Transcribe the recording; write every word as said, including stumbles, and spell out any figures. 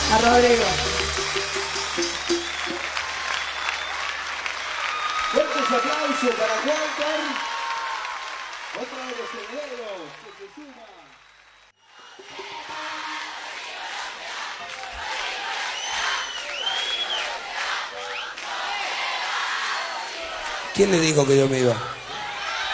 A Rodrigo. Fuertes aplausos para Walter. Otro de los herederos que se suma. ¿Quién le dijo que yo me iba?